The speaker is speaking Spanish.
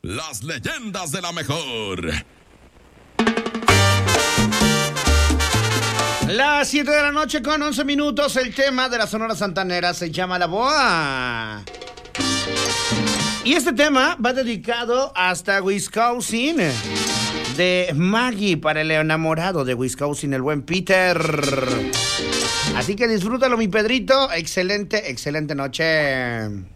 Las leyendas de la mejor. Las 7 de la noche con 11 minutos. El tema de la Sonora Santanera se llama La Boa. Y este tema va dedicado hasta Wisconsin, de Maggie, para el enamorado de Wisconsin, el buen Peter. Así que disfrútalo, mi Pedrito. Excelente, excelente noche.